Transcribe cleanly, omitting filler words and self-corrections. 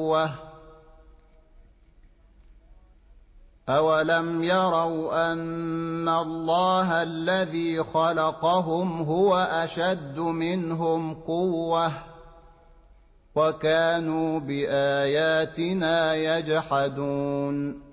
قوة أولم يروا أن الله الذي خلقهم هو أشد منهم قوة وكانوا بآياتنا يجحدون